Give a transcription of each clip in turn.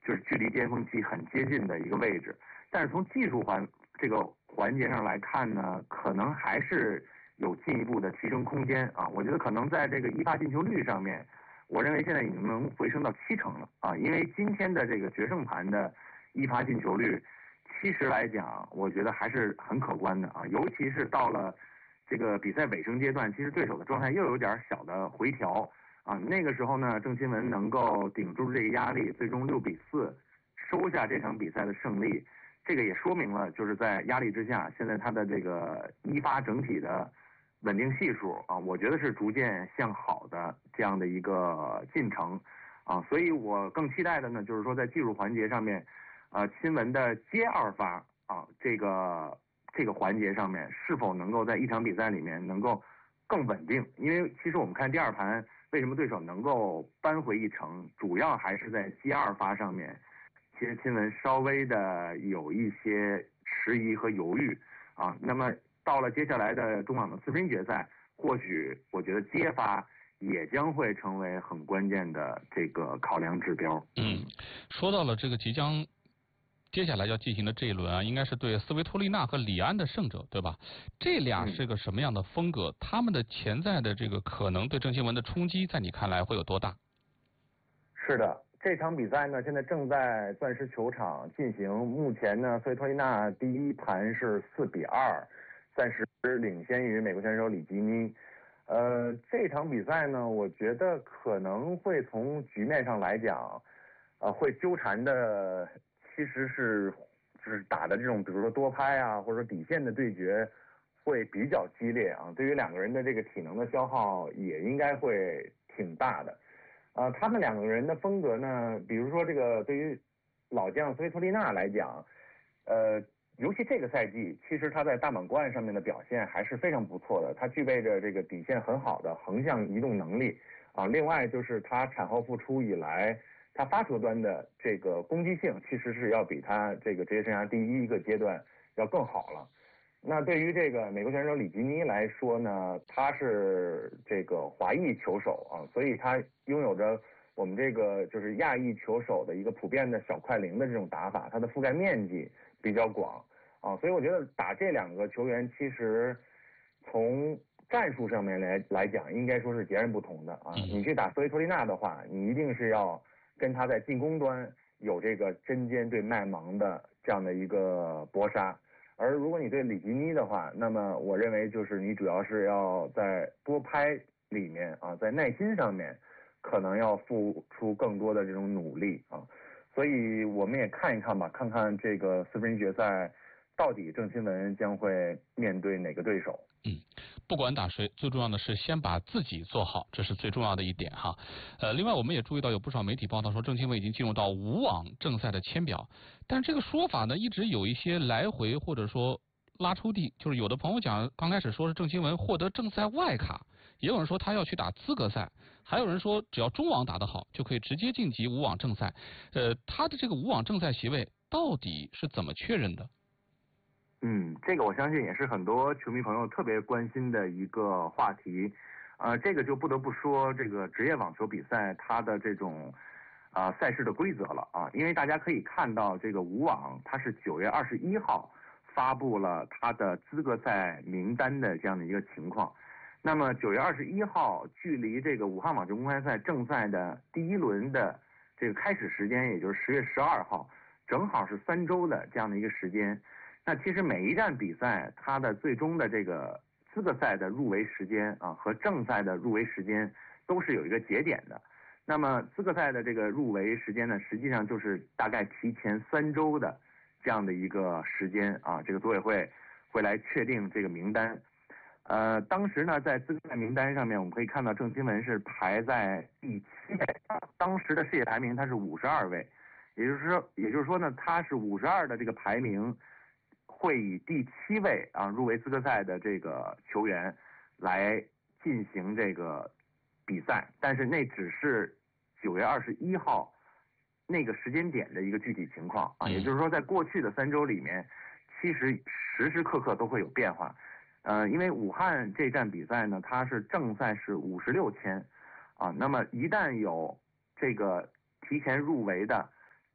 就是距离巅峰期很接近的一个位置。但是从技术这个环节上来看呢，可能还是有进一步的提升空间啊。我觉得可能在这个一发进球率上面，我认为现在已经能回升到70%了啊。因为今天的这个决胜盘的一发进球率，70来讲，我觉得还是很可观的啊。尤其是到了这个比赛尾声阶段，其实对手的状态又有点小的回调啊。那个时候呢，郑钦文能够顶住这个压力，最终6-4收下这场比赛的胜利。这个也说明了，就是在压力之下，现在他的这个一发整体的稳定系数啊，我觉得是逐渐向好的这样的一个进程啊。所以我更期待的呢，就是说在技术环节上面，钦文的接二发啊，这个环节上面是否能够在一场比赛里面能够更稳定？因为其实我们看第二盘，为什么对手能够扳回一城，主要还是在接二发上面。其实钦文稍微的有一些迟疑和犹豫啊，那么到了接下来的中网的4分决赛，或许我觉得接发也将会成为很关键的这个考量指标。 说到了这个即将接下来要进行的这一轮啊，应该是对斯维托利娜和里安的胜者，对吧？这俩是个什么样的风格？他们的潜在的这个可能对郑钦文的冲击，在你看来会有多大？ 是的。这场比赛呢，现在正在钻石球场进行。目前呢，斯维托利娜第一盘是4-2，暂时领先于美国选手里基妮。这场比赛呢，我觉得可能会从局面上来讲，会纠缠的其实是就是打的这种，比如说多拍啊，或者说底线的对决，会比较激烈啊。对于两个人的这个体能的消耗，也应该会挺大的。他们两个人的风格呢，比如说这个对于老将斯维托利娜来讲，尤其这个赛季，其实他在大满贯上面的表现还是非常不错的。他具备着这个底线很好的横向移动能力啊。另外就是他产后复出以来，他发球端的这个攻击性其实是要比他这个职业生涯第一个阶段要更好了。那对于这个美国选手里基妮来说呢，他是这个华裔球手啊，所以他拥有着我们这个就是亚裔球手的一个普遍的小快灵的这种打法，他的覆盖面积比较广啊，所以我觉得打这两个球员其实从战术上面来讲，应该说是截然不同的啊。你去打斯维托利娜的话，你一定是要跟他在进攻端有这个针尖对麦芒的这样的一个搏杀。而如果你对里基妮的话，那么我认为就是你主要是要在多拍里面啊，在耐心上面可能要付出更多的这种努力啊。所以我们也看一看吧，看看这个4分决赛到底郑钦文将会面对哪个对手。 不管打谁，最重要的是先把自己做好，这是最重要的一点哈。另外我们也注意到有不少媒体报道说郑钦文已经进入到无网正赛的签表，但这个说法呢一直有一些来回或者说拉出地，就是有的朋友讲刚开始说是郑钦文获得正赛外卡，也有人说他要去打资格赛，还有人说只要中网打得好就可以直接晋级无网正赛。他的这个无网正赛席位到底是怎么确认的？ 这个我相信也是很多球迷朋友特别关心的一个话题。这个就不得不说这个职业网球比赛它的这种赛事的规则了啊，因为大家可以看到这个无网它是9月21号发布了它的资格赛名单的这样的一个情况。那么9月21号距离这个武汉网球公开赛正赛的第一轮的这个开始时间，也就是10月12号，正好是3周的这样的一个时间。那其实每一站比赛它的最终的这个资格赛的入围时间啊和正赛的入围时间都是有一个节点的。那么资格赛的这个入围时间呢，实际上就是大概提前3周的这样的一个时间啊，这个组委会会来确定这个名单。当时呢在资格赛名单上面我们可以看到郑钦文是排在第7位，当时的世界排名他是52位，也就是说呢他是52的这个排名会以第7位啊入围资格赛的这个球员来进行这个比赛，但是那只是9月21号那个时间点的一个具体情况啊，也就是说在过去的3周里面，其实时时刻刻都会有变化。因为武汉这站比赛呢，它是正赛是56签啊，那么一旦有这个提前入围的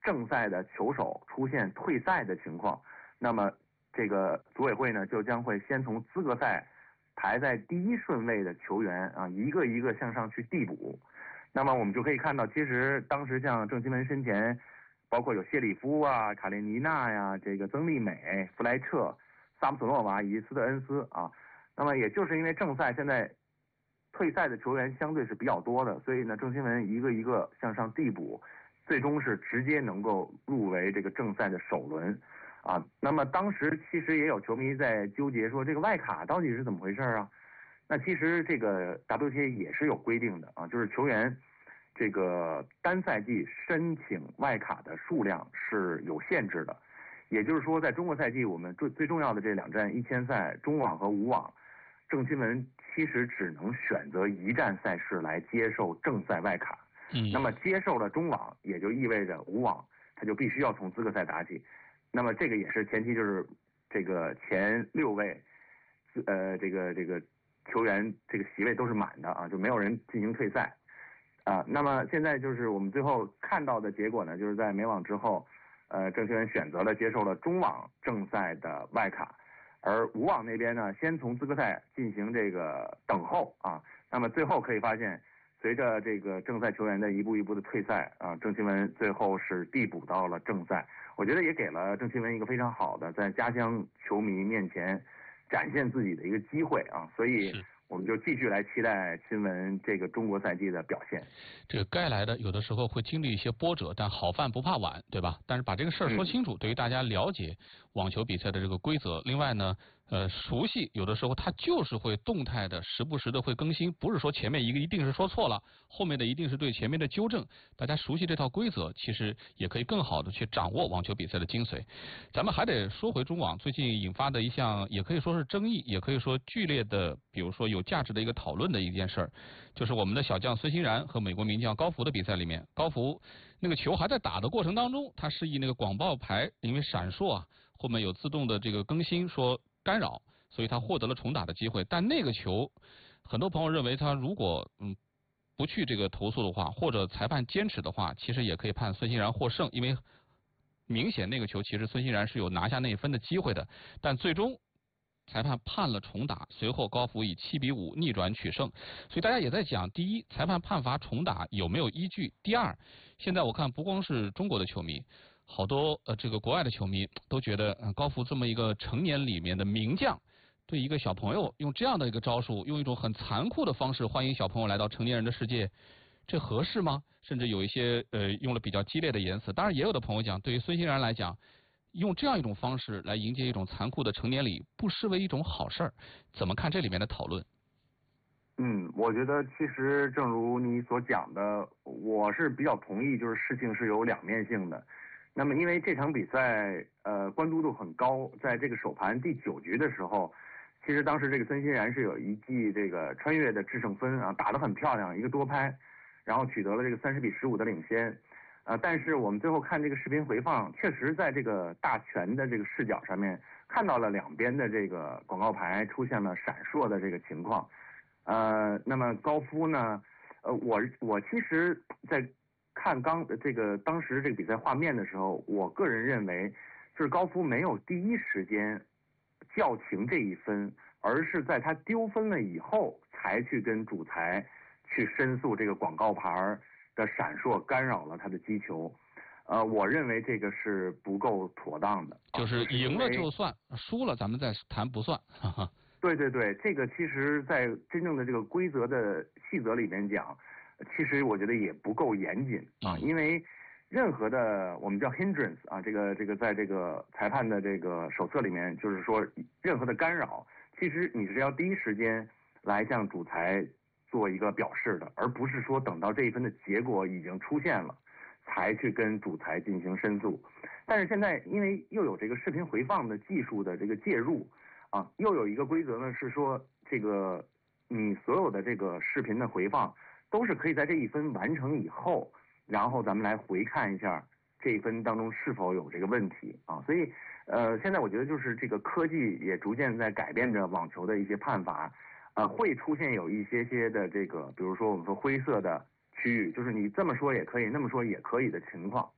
正赛的球手出现退赛的情况，那么这个组委会呢就将会先从资格赛排在第1顺位的球员啊一个一个向上去递补。那么我们就可以看到，其实当时像郑钦文身前，包括有谢里夫啊、卡列尼娜呀、这个曾丽美、弗莱彻、萨姆索诺娃以及斯特恩斯啊，那么也就是因为正赛现在退赛的球员相对是比较多的，所以呢，郑钦文一个一个向上递补，最终是直接能够入围这个正赛的首轮啊。那么当时其实也有球迷在纠结说，这个外卡到底是怎么回事啊？那其实这个 WTA 也是有规定的啊，就是球员这个单赛季申请外卡的数量是有限制的。也就是说，在中国赛季，我们最重要的这2站1000赛中网和无网，郑钦文其实只能选择1站赛事来接受正赛外卡。那么接受了中网，也就意味着无网他就必须要从资格赛打起。那么这个也是前提，就是这个前6位，这个球员这个席位都是满的啊，就没有人进行退赛啊。那么现在就是我们最后看到的结果呢，就是在美网之后，郑钦文选择了接受了中网正赛的外卡，而无网那边呢，先从资格赛进行这个等候啊。那么最后可以发现，随着这个正赛球员的一步一步的退赛啊，郑钦文最后是递补到了正赛。我觉得也给了郑钦文一个非常好的在家乡球迷面前展现自己的一个机会啊，所以我们就继续来期待钦文这个中国赛季的表现。 这个该来的有的时候会经历一些波折，但好饭不怕晚，对吧？但是把这个事儿说清楚，对于大家了解网球比赛的这个规则。另外呢，熟悉有的时候它就是会动态的，时不时的会更新，不是说前面一个一定是说错了，后面的一定是对前面的纠正。大家熟悉这套规则，其实也可以更好的去掌握网球比赛的精髓。咱们还得说回中网最近引发的一项，也可以说是争议，也可以说剧烈的，比如说有价值的一个讨论的一件事儿，就是我们的小将孙欣然和美国名将高福的比赛里面，高福那个球还在打的过程当中，他示意那个广报牌因为闪烁啊，后面有自动的这个更新说干扰，所以他获得了重打的机会。但那个球，很多朋友认为他如果不去这个投诉的话，或者裁判坚持的话，其实也可以判孙欣然获胜，因为明显那个球其实孙欣然是有拿下那一分的机会的，但最终裁判判了重打，随后高福以7-5逆转取胜。所以大家也在讲，第一，裁判判罚重打有没有依据？第二，现在我看不光是中国的球迷，好多这个国外的球迷都觉得高福这么一个成年里面的名将，对一个小朋友用这样的一个招数，用一种很残酷的方式欢迎小朋友来到成年人的世界，这合适吗？甚至有一些用了比较激烈的言辞。当然也有的朋友讲，对于孙欣然来讲，用这样一种方式来迎接一种残酷的成年礼，不失为一种好事儿。怎么看这里面的讨论？ 我觉得其实正如你所讲的，我是比较同意，就是事情是有两面性的。那么因为这场比赛关注度很高，在这个首盘第9局的时候，其实当时这个孙欣然是有一记这个穿越的制胜分啊，打得很漂亮，一个多拍，然后取得了这个30-15的领先。但是我们最后看这个视频回放，确实在这个大全的这个视角上面看到了两边的这个广告牌出现了闪烁的这个情况。那么高夫呢，我其实在看当时这个比赛画面的时候，我个人认为就是高夫没有第一时间叫停这一分，而是在他丢分了以后才去跟主裁去申诉这个广告牌的闪烁干扰了他的击球。我认为这个是不够妥当的， 就是赢了就算，输了咱们再谈不算。 对对对，这个其实在真正的这个规则的细则里面讲，其实我觉得也不够严谨啊，因为任何的我们叫 hindrance 啊，这个在这个裁判的这个手册里面，就是说任何的干扰，其实你是要第一时间来向主裁做一个表示的，而不是说等到这一分的结果已经出现了，才去跟主裁进行申诉。但是现在因为又有这个视频回放的技术的这个介入。又有一个规则呢，是说这个你所有的这个视频的回放都是可以在这一分完成以后，然后咱们来回看一下这一分当中是否有这个问题啊。所以现在我觉得就是这个科技也逐渐在改变着网球的一些判罚，会出现有一些的这个，比如说我们说灰色的区域，就是你这么说也可以，那么说也可以的情况。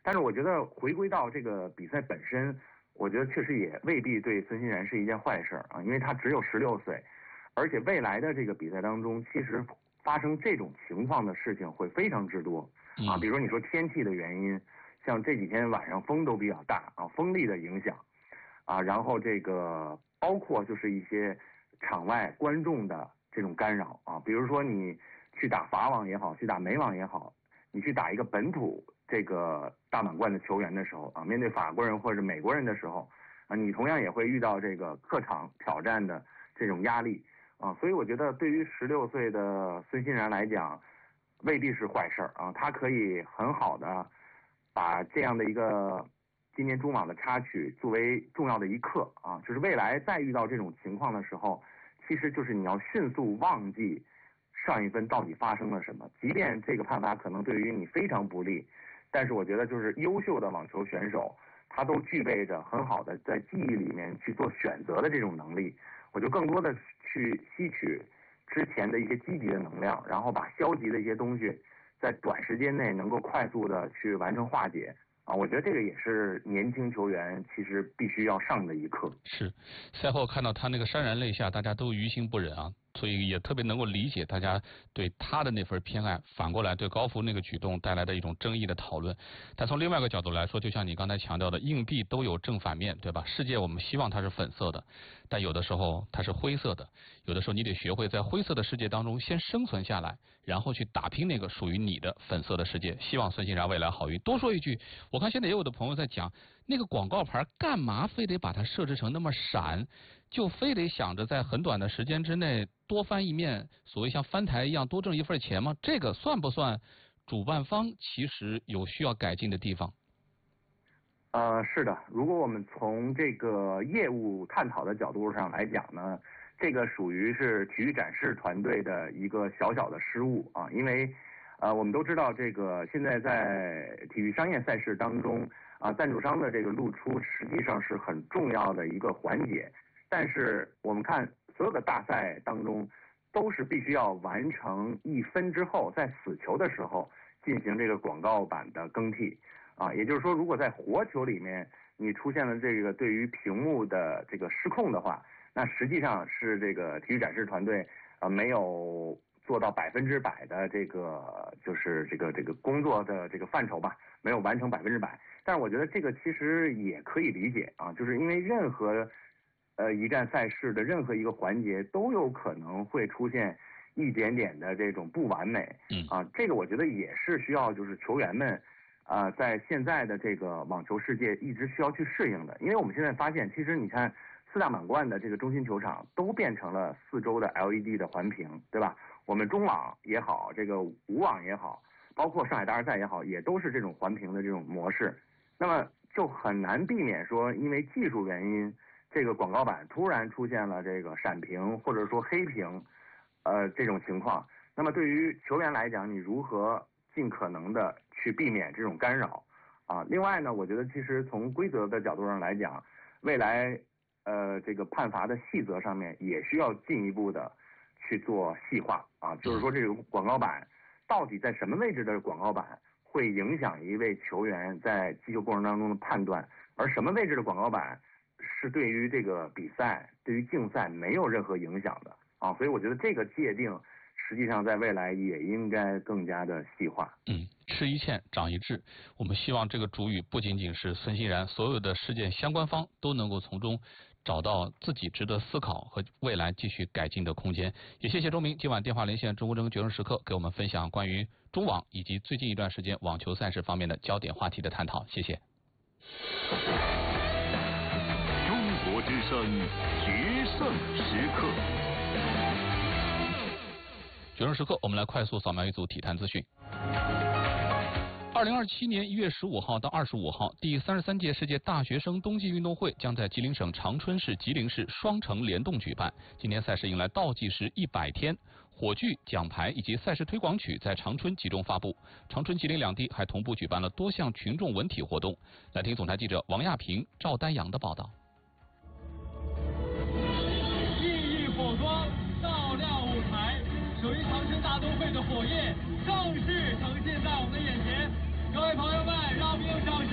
但是我觉得回归到这个比赛本身，我觉得确实也未必对孙欣然是一件坏事啊，因为他只有16岁，而且未来的这个比赛当中，其实发生这种情况的事情会非常之多啊，比如说你说天气的原因，像这几天晚上风都比较大啊，风力的影响啊，然后这个包括就是一些场外观众的这种干扰啊，比如说你去打法网也好，去打美网也好，你去打一个本土这个大满贯的球员的时候啊，面对法国人或者美国人的时候啊，你同样也会遇到这个客场挑战的这种压力啊，所以我觉得对于16岁的孙欣然来讲，未必是坏事啊，他可以很好的把这样的一个今年中网的插曲作为重要的一课啊，就是未来再遇到这种情况的时候，其实就是你要迅速忘记上一分到底发生了什么，即便这个判罚可能对于你非常不利，但是我觉得就是优秀的网球选手，他都具备着很好的在记忆里面去做选择的这种能力，我就更多的去吸取之前的一些积极的能量，然后把消极的一些东西在短时间内能够快速的去完成化解啊，我觉得这个也是年轻球员其实必须要上的一课。 是，赛后看到他那个潸然泪下，大家都于心不忍啊，所以也特别能够理解大家对他的那份偏爱，反过来对高福那个举动带来的一种争议的讨论。但从另外一个角度来说，就像你刚才强调的，硬币都有正反面，对吧？世界我们希望它是粉色的，但有的时候它是灰色的，有的时候你得学会在灰色的世界当中先生存下来，然后去打拼那个属于你的粉色的世界。希望孙欣然未来好运。多说一句，我看现在也有的朋友在讲，那个广告牌干嘛非得把它设置成那么闪，就非得想着在很短的时间之内多翻一面，所谓像翻台一样多挣一份钱吗？这个算不算主办方其实有需要改进的地方？ 是的，如果我们从这个业务探讨的角度上来讲呢，这个属于是体育展示团队的一个小小的失误啊，因为我们都知道这个现在在体育商业赛事当中啊，赞助商的这个露出实际上是很重要的一个环节，但是我们看所有的大赛当中都是必须要完成1分之后，在死球的时候进行这个广告板的更替。啊，也就是说，如果在活球里面你出现了这个对于屏幕的这个失控的话，那实际上是这个体育展示团队没有做到100%的这个就是这个工作的这个范畴吧，没有完成100%。但是我觉得这个其实也可以理解啊，就是因为任何一站赛事的任何一个环节都有可能会出现一点点的这种不完美。啊，这个我觉得也是需要就是球员们。在现在的这个网球世界一直需要去适应的，因为我们现在发现，其实你看4大满贯的这个中心球场都变成了4周的 LED 的环屏，对吧？我们中网也好，这个武网也好，包括上海大师赛也好，也都是这种环屏的这种模式。那么就很难避免说，因为技术原因，这个广告板突然出现了这个闪屏或者说黑屏，这种情况。那么对于球员来讲，你如何尽可能的去避免这种干扰啊？另外呢，我觉得其实从规则的角度上来讲，未来这个判罚的细则上面也需要进一步的去做细化啊，就是说这个广告板到底在什么位置的广告板会影响一位球员在击球过程当中的判断，而什么位置的广告板是对于这个比赛、对于竞赛没有任何影响的啊，所以我觉得这个界定实际上在未来也应该更加的细化。 吃一堑长一智，我们希望这个主语不仅仅是孙欣然，所有的事件相关方都能够从中找到自己值得思考和未来继续改进的空间。也谢谢周明今晚电话连线中国争决胜时刻，给我们分享关于中网以及最近一段时间网球赛事方面的焦点话题的探讨，谢谢。 中国之声决胜时刻。 决胜时刻，我们来快速扫描一组体坛资讯。2027年1月15号到25号，第33届世界大学生冬季运动会将在吉林省长春市、吉林市双城联动举办。今年赛事迎来倒计时100天，火炬、奖牌以及赛事推广曲在长春集中发布。长春、吉林两地还同步举办了多项群众文体活动。来听总台记者王亚平、赵丹阳的报道。 熠熠火光照亮舞台，属于长春大都会的火焰正式呈现在我们的眼前。各位朋友